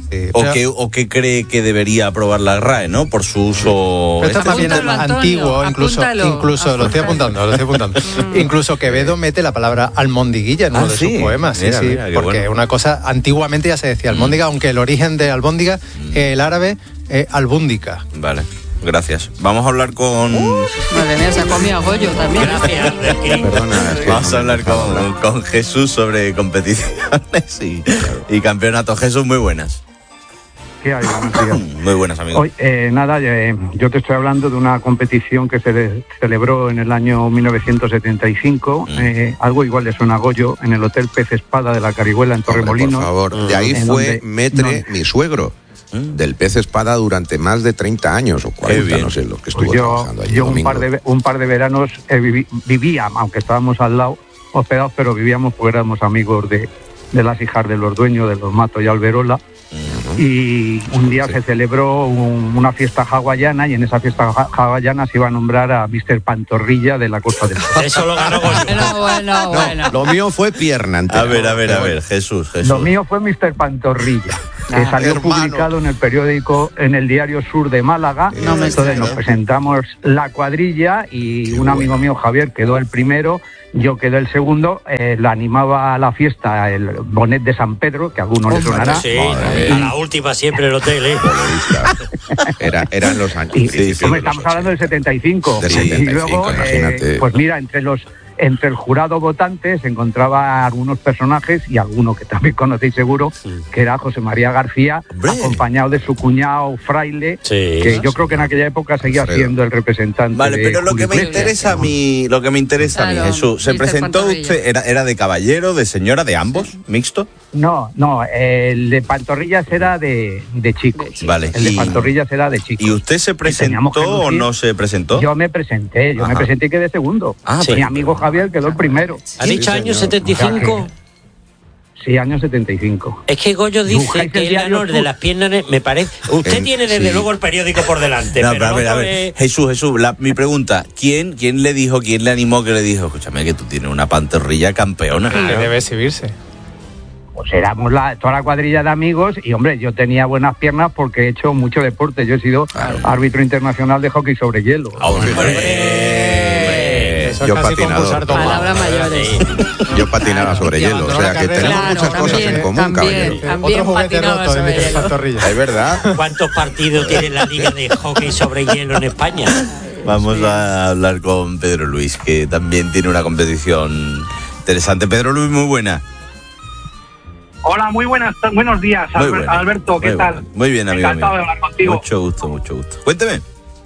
Sí, o, qué, ¿O qué cree que debería aprobar la R A E, ¿no? Por su uso... Esto este es más bien antiguo, incluso, incluso lo estoy apuntando, lo estoy apuntando. Incluso Quevedo mete la palabra almondiguilla en uno ah, de sí. sus poemas, Mira, sí, sí, mira, porque bueno. una cosa, antiguamente ya se decía albóndiga, mm. aunque el origen de albóndiga, mm. el árabe, es albúndica. Vale. Gracias. Vamos a hablar con... Uh, madre mía, se ha comido a Goyo también. Gracias. Perdona, es que Vamos no a hablar con, con Jesús sobre competiciones y, y campeonatos. Jesús, muy buenas. ¿Qué hay? Buenos días. Muy buenas, amigos. Hoy, eh, nada, eh, yo te estoy hablando de una competición que se de, celebró en el año mil novecientos setenta y cinco, mm. eh, algo igual le suena a Goyo, en el Hotel Pez Espada de la Carihuela en Torremolinos. Por favor, de ahí fue Metre, no. mi suegro. Del Pez Espada durante más de treinta años o cuarenta, no sé, lo que estuvo pues yo, trabajando allí. Yo un par, de, un par de veranos eh, viví, vivía, aunque estábamos al lado, hospedados, pero vivíamos porque éramos amigos de, de las hijas de los dueños, de los Matos y Alberola. Uh-huh. Y un día sí. se celebró un, una fiesta hawaiana, y en esa fiesta hawaiana se iba a nombrar a mister Pantorrilla de la Costa del Sol. Eso lo ganó Goyo. Bueno, bueno, no, bueno. Lo mío fue pierna entera. A ver, a ver, a ver, Jesús, Jesús. Lo mío fue mister Pantorrilla, que ah, salió hermano. publicado en el periódico, en el Diario Sur de Málaga. No me Entonces sé, nos ¿no? presentamos la cuadrilla y Qué un bueno. amigo mío, Javier, quedó el primero. Yo quedé el segundo, eh, la animaba a la fiesta el Bonet de San Pedro, que a algunos les sonará. Sí, a la última siempre el hotel, ¿eh? Era, eran los años. Y, Sí, sí, hombre, estamos hablando del setenta y cinco. Del y setenta y cinco, luego, imagínate. eh, pues mira, entre los entre el jurado votante se encontraba algunos personajes, y alguno que también conocéis seguro, sí. que era José María García, ¡hombre! Acompañado de su cuñado Fraile, sí. que yo creo que en aquella época seguía Alfredo. siendo el representante. Vale, de pero lo que me interesa a mí, lo que me interesa claro, a mí, Jesús, ¿se presentó Pantorrilla. usted, era, era de caballero, de señora, de ambos, mixto? No, no, el de Pantorrillas era de, de chicos. Vale. El de y, Pantorrillas era de chicos. ¿Y usted se presentó o no se presentó? Yo me presenté, yo Ajá. me presenté y quedé segundo. Ah, sí. Mi amigo Javier quedó el primero. ¿Ha dicho año setenta y cinco? Sí, año setenta y cinco. Es que Goyo dice que él ganó el de las piernas, me parece. Usted en, tiene desde sí. luego el periódico por delante. No, pero, pero a ver, no a ver. es... Jesús, Jesús, la, mi pregunta, ¿quién, ¿quién le dijo, quién le animó que le dijo, escúchame que tú tienes una pantorrilla campeona? Que debe exhibirse. Pues éramos la, toda la cuadrilla de amigos y, hombre, yo tenía buenas piernas porque he hecho mucho deporte. Yo he sido claro. árbitro internacional de hockey sobre hielo. ¡Hombre! Yo patinador. Palabras mayores. Yo patinaba sobre hielo, o sea que tenemos claro, muchas también, cosas en común, también, caballero. También Otro juguete roto de mis pantorrillas. Es verdad. ¿Cuántos partidos tiene la Liga de Hockey sobre Hielo en España? Vamos a hablar con Pedro Luis, que también tiene una competición interesante. Pedro Luis, muy buena. Hola, muy buenas, buenos días, muy Albert, buena, Alberto, ¿qué muy tal? Buena. Muy bien, amigo Encantado mío. de hablar contigo. Mucho gusto, mucho gusto. Cuénteme.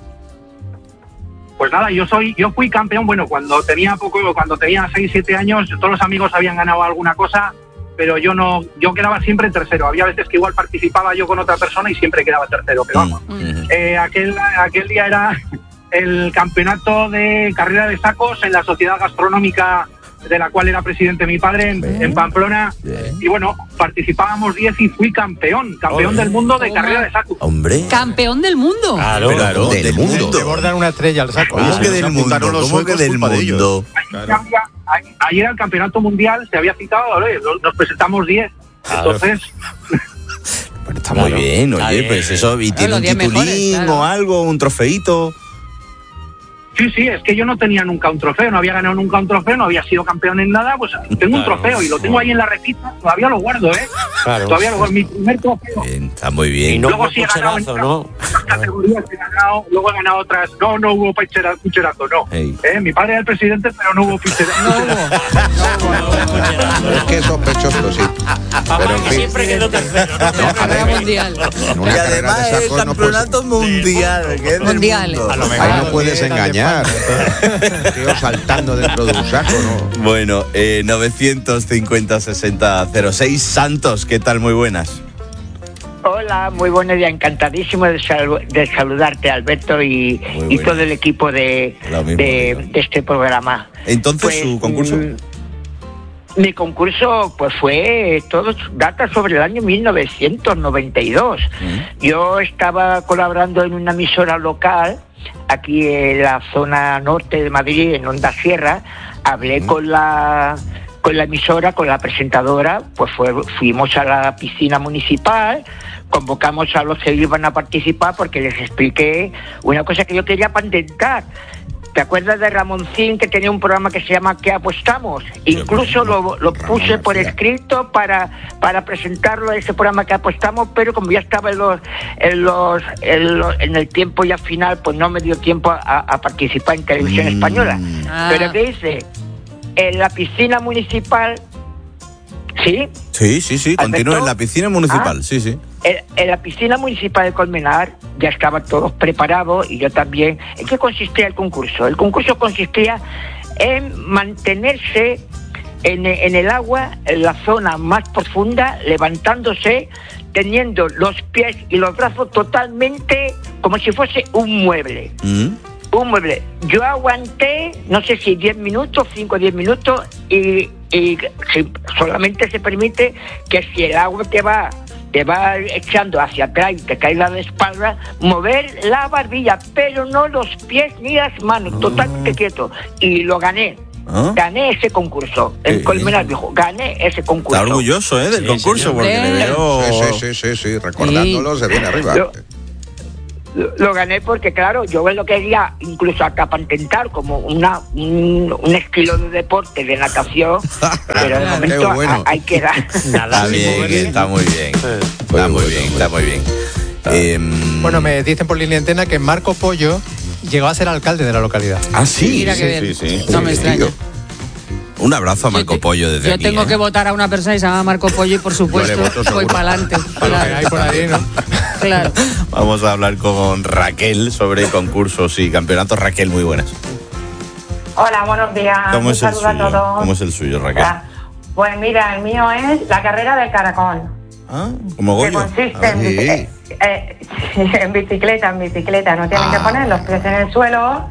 Pues nada, yo soy, yo fui campeón, bueno, cuando tenía poco, cuando tenía seis, siete años, todos los amigos habían ganado alguna cosa, pero yo no, yo quedaba siempre tercero. Había veces que igual participaba yo con otra persona y siempre quedaba tercero, pero vamos. Mm. Eh, aquel, aquel día era el campeonato de carrera de sacos en la Sociedad Gastronómica de la cual era presidente mi padre en, en Pamplona. Bien. Y bueno, participábamos diez y fui campeón, campeón Hombre. del mundo de carrera de sacos. Hombre. Campeón del mundo. Claro, claro, del, del mundo. mundo. Te bordan una estrella al saco. ¿Cómo que del mundo? ¿Cómo que del mundo? Ahí era el campeonato mundial, se había citado, nos presentamos diez. Claro. Entonces... Bueno, está claro. muy bien, oye, bien. Pues eso, y tiene un titulín mejores, claro. o algo, un trofeito. Sí, sí, es que yo no tenía nunca un trofeo, no había ganado nunca un trofeo, no había sido campeón en nada, pues tengo un claro, trofeo y lo tengo ahí en la repita, todavía lo guardo, ¿eh? Claro. Todavía lo guardo, mi primer trofeo. Bien, está muy bien. Y no luego hubo sí he ganado en ¿no? otras categorías, he ganado, luego he ganado otras, no, no hubo picherazo, picherazo no. Hey. ¿Eh? Mi padre era el presidente, pero no hubo picherazo. No hubo. No, no, es que es sospechoso, sí. Pero en fin. Siempre quedó tercero, ¿no? no a ver, mundial. Y además es el campeonato no mundial, que es mundial. Mundo. A lo mejor ahí no puedes engañar. Tío saltando dentro de un saco, ¿no? Bueno, eh, novecientos cincuenta sesenta cero seis. Santos, ¿qué tal? Muy buenas. Hola, muy buenos días. Encantadísimo de, sal de saludarte, Alberto, y, y todo el equipo de, mismo, de, de este programa. Entonces, pues, ¿su concurso? Mm, mi concurso pues fue todo data sobre el año mil novecientos noventa y dos. Mm. Yo estaba colaborando en una emisora local aquí en la zona norte de Madrid, en Onda Sierra. Hablé mm. con la con la emisora, con la presentadora, pues fue, fuimos a la piscina municipal convocamos a los que iban a participar porque les expliqué una cosa que yo quería patentar. ¿Te acuerdas de Ramoncín, que tenía un programa que se llama ¿Qué apostamos? Incluso lo, lo puse por escrito para, para presentarlo a ese programa ¿Qué apostamos? Pero como ya estaba en los, en los, en, los, en el tiempo ya final, pues no me dio tiempo a, a participar en Televisión mm. Española. Ah. Pero ¿qué hice? En la piscina municipal, ¿sí? Sí, sí, sí, continúa en la piscina municipal, ah. sí, sí. En, en la piscina municipal de Colmenar ya estaban todos preparados y yo también. ¿En qué consistía el concurso? El concurso consistía en mantenerse en, en el agua, en la zona más profunda, levantándose, teniendo los pies y los brazos totalmente como si fuese un mueble. ¿Mm? Un mueble. Yo aguanté, no sé si diez minutos, cinco o diez minutos, y, y si solamente se permite que si el agua te va... te va echando hacia atrás y te cae la de espalda, mover la barbilla, pero no los pies ni las manos, oh. totalmente quieto. Y lo gané. ¿Ah? Gané ese concurso. En eh, Colmenar dijo, gané ese concurso. Está orgulloso, ¿eh? Del sí, concurso, señor. Porque le veo... Sí, sí, sí, sí, recordándolo se viene arriba. Lo, lo, lo gané porque, claro, yo lo quería incluso hasta patentar como una un, un estilo de deporte, de natación, pero de momento bueno. hay que dar. Está bien, está muy bien. Está muy bien, está muy bien. Eh, bueno, me dicen por línea antena que Marco Pollo llegó a ser alcalde de la localidad. Ah, sí. Mira sí, que bien. sí, sí. No me extraña. Un abrazo a Marco yo te, Pollo desde yo aquí. Yo tengo ¿eh? que votar a una persona y se llama Marco Pollo y por supuesto voy para adelante. Claro. Hay por ahí, ¿no? Claro. Vamos a hablar con Raquel sobre concursos y campeonatos. Raquel, muy buenas. Hola, buenos días. ¿Cómo Un es el saludo suyo? a todos. ¿Cómo es el suyo, Raquel? Pues mira, el mío es la carrera del caracol. Ah, como Goyo. Que consiste en, sí. eh, eh, en bicicleta, en bicicleta. No tienen ah. que poner los pies en el suelo.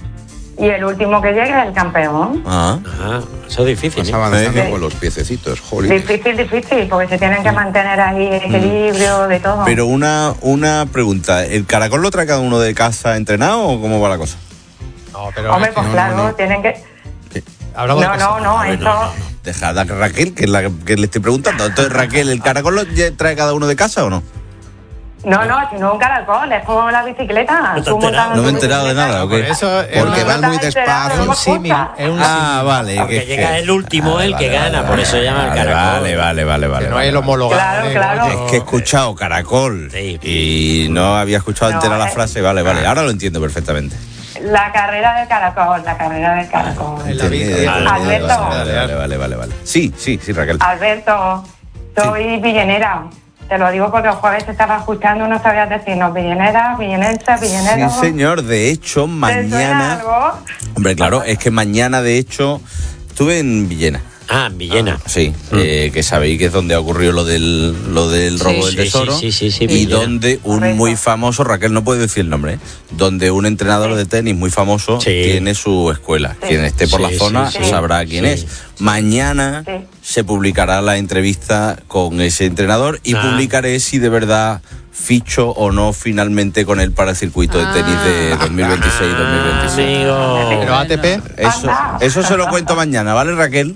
Y el último que llegue es el campeón. Ah, ah eso es difícil. Vas avanzando sí. con los piececitos, joder. Difícil, difícil, porque se tienen que mantener ahí el equilibrio de todo. Pero una, una pregunta, ¿el caracol lo trae cada uno de casa entrenado o cómo va la cosa? No, pero Hombre, pues no, claro, no, no. tienen que... Hablamos no, no, no, ver, eso... No, no. Dejad a Raquel, que es la que le estoy preguntando. Entonces, Raquel, ¿el caracol lo trae cada uno de casa o no? No, no, si no un caracol, es como la bicicleta. No, no me he enterado de nada, ¿ok? Eso es porque van muy despacio. Es un símil, es un Ah, vale. Porque que, llega que... el último, ah, el vale, que vale, gana, vale, por eso se llama vale, el caracol. Vale, vale, vale, vale. Que no vale, hay el homologado. Claro, claro. Es que he escuchado caracol sí. y no había escuchado no, entera la frase. Vale, vale, ahora lo entiendo perfectamente. La carrera del caracol, la carrera del caracol. En la vida. Alberto. Vale, vale, vale, vale, vale. Sí, sí, sí, Raquel. Alberto, soy sí. villenera. Te lo digo porque el jueves te estaba escuchando, no sabías decirnos villenera, villenense, villenero. Sí, señor. De hecho, mañana... ¿Te suena algo? Hombre, claro, es que mañana, de hecho, estuve en Villena. Ah, en Villena. Ah, sí, mm. eh, que sabéis que es donde ocurrió lo del, lo del robo sí, del tesoro. Sí, sí, sí, sí, y Villena. donde un Correcto. muy famoso, Raquel no puede decir el nombre, ¿eh? Donde un entrenador de tenis muy famoso sí. tiene su escuela. Sí. Quien esté por sí, la zona sí, sabrá quién sí. es. Mañana sí. se publicará la entrevista con ese entrenador y ah. publicaré si de verdad ficho o no finalmente con él para el circuito de tenis de dos mil veintiséis dos mil veintisiete. Ah, Pero A T P. Eso, eso se lo cuento mañana, ¿vale, Raquel?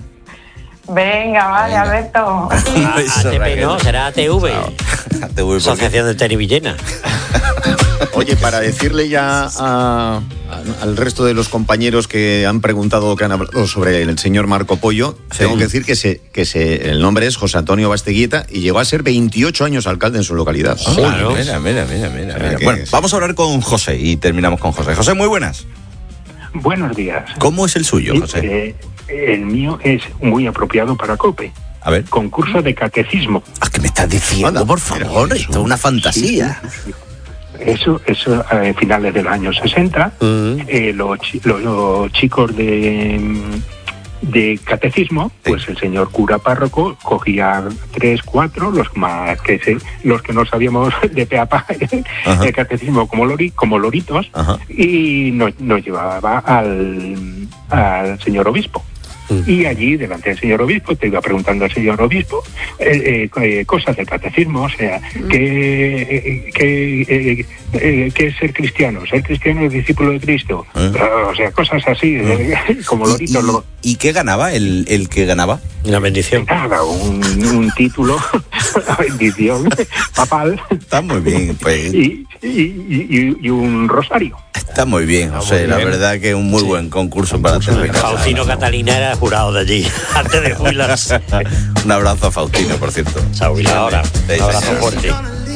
Venga, vale, Venga. Alberto. A T P no, será A T V. A T V Asociación de Tenis Villena. Oye, para decirle ya a, a, al resto de los compañeros que han preguntado, que han hablado sobre el señor Marco Pollo, sí. tengo que decir que, se, que se, el nombre es José Antonio Basteguieta y llegó a ser veintiocho años alcalde en su localidad. Oh, claro. Mira, mira, mira, mira. mira. Bueno, sí. vamos a hablar con José y terminamos con José. José, muy buenas. Buenos días. ¿Cómo es el suyo, José? Eh, el mío es muy apropiado para COPE. A ver. Concurso de catecismo. ¿A qué me estás diciendo, Anda, por favor? Esto es una fantasía. Sí, sí, sí. Eso, eso a eh, finales de los años sesenta, uh-huh. eh, los, los, los chicos de, de catecismo, sí. pues el señor cura párroco cogía tres, cuatro, los más que se, los que no sabíamos de pe a pa uh-huh. el catecismo como, lori, como loritos, uh-huh. y nos, nos llevaba al, al señor obispo. Y allí, delante del señor obispo, te iba preguntando al señor obispo eh, eh, cosas del catecismo, o sea, ¿qué, eh, qué, eh, eh, ¿qué es ser cristiano? ¿Ser cristiano es discípulo de Cristo? ¿Eh? O sea, cosas así, eh, como loritos. ¿Y, y, ¿Y qué ganaba el, el que ganaba? Una bendición. Nada, un, un título, una bendición papal. Está muy bien, pues. Y, y, y, y un rosario. Está muy bien, Está José. muy La bien. verdad que es un muy sí. buen concurso para terminar. Faustino Catalina era jurado de allí, antes de jubilarse. Un abrazo a Faustino, por cierto. Se ha jubilado ahora. Sí, Un abrazo señor. fuerte.